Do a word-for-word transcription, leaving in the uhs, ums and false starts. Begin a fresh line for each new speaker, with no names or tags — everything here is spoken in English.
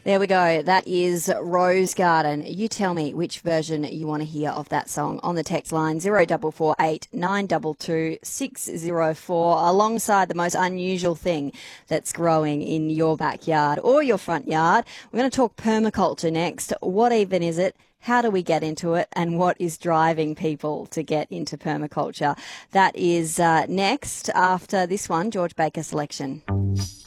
There we go. That is Rose Garden. You tell me which version you want to hear of that song on the text line zero four four eight nine two two six zero four, alongside the most unusual thing that's growing in your backyard or your front yard. We're going to talk permaculture next. What even is it? How do we get into it, and what is driving people to get into permaculture? That is uh, next after this one, George Baker Selection.